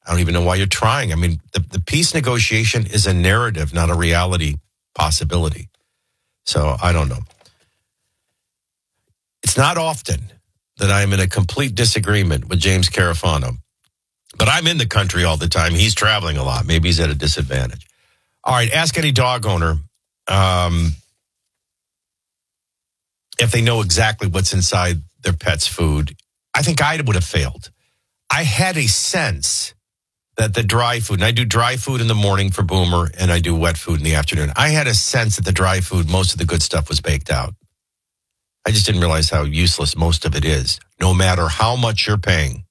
I don't even know why you're trying. I mean, the peace negotiation is a narrative, not a reality possibility. So I don't know. It's not often that I'm in a complete disagreement with James Carafano, but I'm in the country all the time. He's traveling a lot. Maybe he's at a disadvantage. All right, ask any dog owner if they know exactly what's inside their pet's food. I think I would have failed. I had a sense that the dry food, and I do dry food in the morning for Boomer, and I do wet food in the afternoon. I had a sense that the dry food, most of the good stuff was baked out. I just didn't realize how useless most of it is, no matter how much you're paying.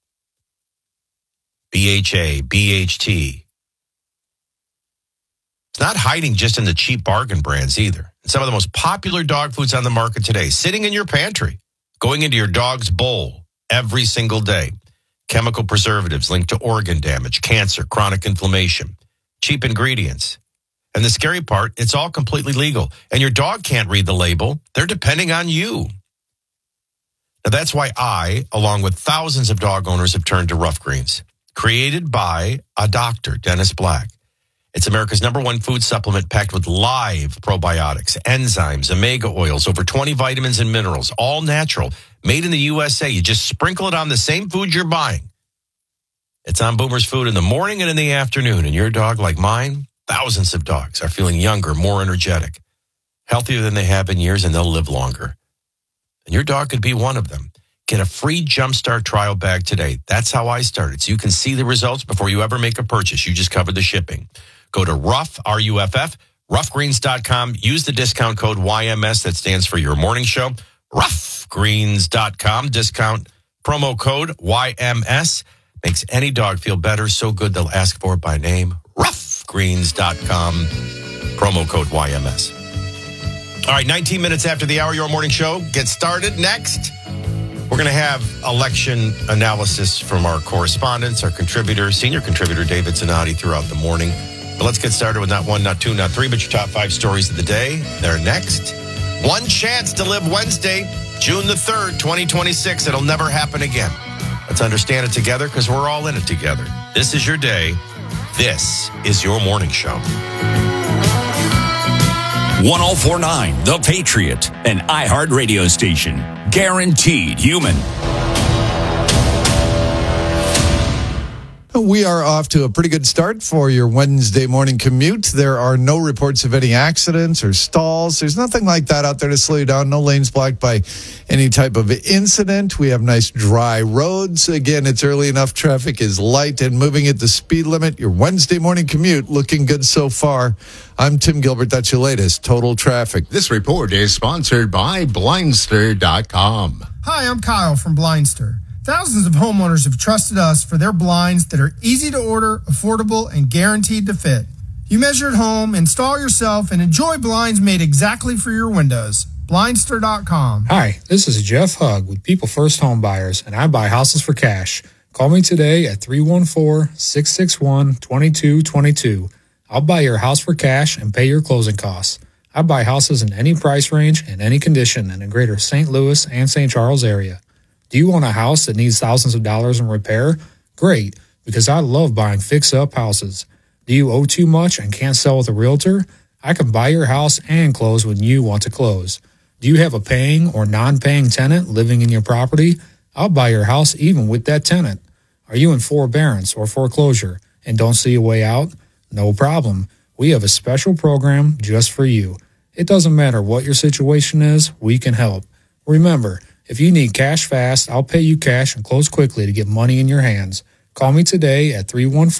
BHA, BHT. It's not hiding just in the cheap bargain brands either. And some of the most popular dog foods on the market today, sitting in your pantry, going into your dog's bowl every single day. Chemical preservatives linked to organ damage, cancer, chronic inflammation, cheap ingredients. And the scary part, it's all completely legal. And your dog can't read the label. They're depending on you. Now, that's why I, along with thousands of dog owners, have turned to Rough Greens, created by a doctor, Dennis Black. It's America's #1 food supplement packed with live probiotics, enzymes, omega oils, over 20 vitamins and minerals, all natural, made in the USA. You just sprinkle it on the same food you're buying. It's on Boomer's Food in the morning and in the afternoon. And your dog, like mine, thousands of dogs are feeling younger, more energetic, healthier than they have in years, and they'll live longer. And your dog could be one of them. Get a free Jumpstart trial bag today. That's how I started. So you can see the results before you ever make a purchase. You just cover the shipping. Go to Ruff, R-U-F-F, roughgreens.com. Use the discount code YMS. That stands for your morning show. Roughgreens.com. Discount promo code YMS. Makes any dog feel better. So good they'll ask for it by name. Roughgreens.com. Promo code YMS. All right, 19 minutes after the hour, your morning show gets started. Next, we're going to have election analysis from our correspondents, our contributor, senior contributor, David Zanotti, throughout the morning. But let's get started with not one, not two, not three, but your top 5 stories of the day. They're next. One chance to live Wednesday, June the 3rd, 2026. It'll never happen again. Let's understand it together because we're all in it together. This is your day. This is your morning show. 1049 The Patriot, an iHeart radio station. Guaranteed human. We are off to a pretty good start for your Wednesday morning commute. There are no reports of any accidents or stalls. There's nothing like that out there to slow you down. No lanes blocked by any type of incident. We have nice dry roads. Again, it's early enough. Traffic is light and moving at the speed limit. Your Wednesday morning commute looking good so far. I'm Tim Gilbert. That's your latest Total Traffic. This report is sponsored by Blindster.com. Hi, I'm Kyle from Blindster. Thousands of homeowners have trusted us for their blinds that are easy to order, affordable, and guaranteed to fit. You measure at home, install yourself, and enjoy blinds made exactly for your windows. Blindster.com. Hi, this is Jeff Hugg with People First Home Buyers, and I buy houses for cash. Call me today at 314-661-2222. I'll buy your house for cash and pay your closing costs. I buy houses in any price range and any condition in the greater St. Louis and St. Charles area. Do you own a house that needs thousands of dollars in repair? Great, because I love buying fix-up houses. Do you owe too much and can't sell with a realtor? I can buy your house and close when you want to close. Do you have a paying or non-paying tenant living in your property? I'll buy your house even with that tenant. Are you in forbearance or foreclosure and don't see a way out? No problem. We have a special program just for you. It doesn't matter what your situation is, we can help. Remember, if you need cash fast, I'll pay you cash and close quickly to get money in your hands. Call me today at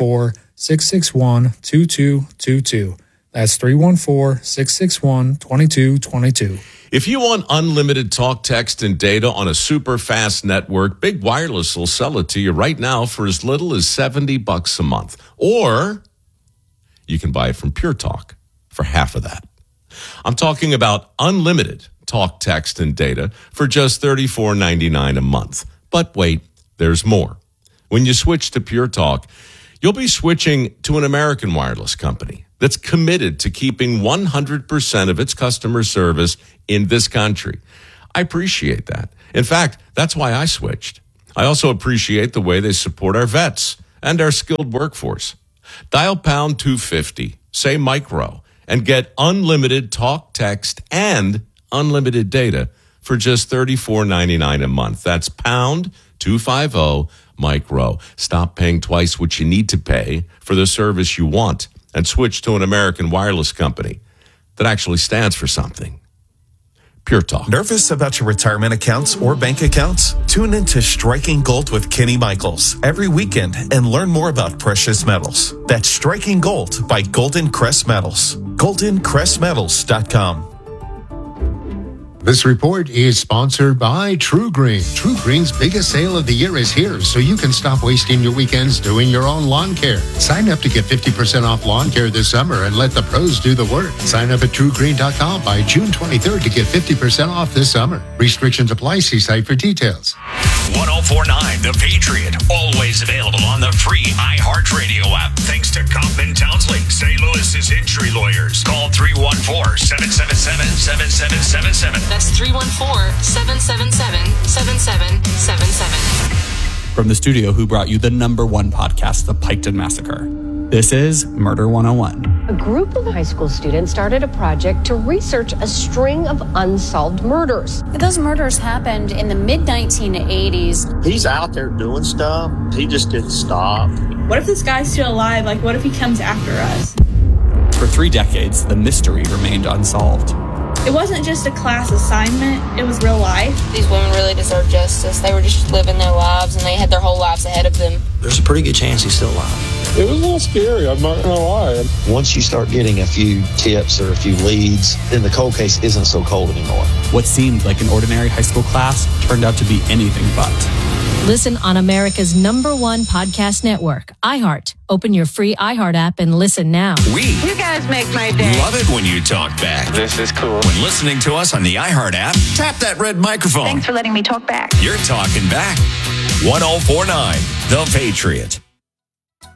314-661-2222. That's 314-661-2222. If you want unlimited talk, text, and data on a super fast network, Big Wireless will sell it to you right now for as little as $70 a month. Or you can buy it from Pure Talk for half of that. I'm talking about unlimited talk, text, and data for just $34.99 a month. But wait, there's more. When you switch to Pure Talk, you'll be switching to an American wireless company that's committed to keeping 100% of its customer service in this country. I appreciate that. In fact, that's why I switched. I also appreciate the way they support our vets. and our skilled workforce. Dial pound 250, say micro, and get unlimited talk, text, and unlimited data for just $34.99 a month. That's pound 250 micro. Stop paying twice what you need to pay for the service you want and switch to an American wireless company that actually stands for something. Pure Talk. Nervous about your retirement accounts or bank accounts? Tune into Striking Gold with Kenny Michaels every weekend and learn more about precious metals. That's Striking Gold by Golden Crest Metals. GoldenCrestMetals.com. This report is sponsored by True Green. True Green's biggest sale of the year is here, so you can stop wasting your weekends doing your own lawn care. Sign up to get 50% off lawn care this summer and let the pros do the work. Sign up at TrueGreen.com by June 23rd to get 50% off this summer. Restrictions apply. See site for details. 1049 The Patriot. Always available on the free iHeartRadio app. Thanks to Kaufman Townsley, St. Louis's injury lawyers. Call 314-777-7777. That's 314-777-7777. From the studio who brought you the #1 podcast, The Piketon Massacre. This is Murder 101. A group of high school students started a project to research a string of unsolved murders. Those murders happened in the mid-1980s. He's out there doing stuff. He just didn't stop. What if this guy's still alive? Like, what if he comes after us? For 3 decades, the mystery remained unsolved. It wasn't just a class assignment, it was real life. These women really deserve justice. They were just living their lives, and they had their whole lives ahead of them. There's a pretty good chance he's still alive. It was a little scary, I'm not going to lie. Once you start getting a few tips or a few leads, then the cold case isn't so cold anymore. What seemed like an ordinary high school class turned out to be anything but. Listen on America's #1 podcast network, iHeart. Open your free iHeart app and listen now. You guys make my day. Love it when you talk back. This is cool. When listening to us on the iHeart app, tap that red microphone. Thanks for letting me talk back. You're talking back. 1049 The Patriot.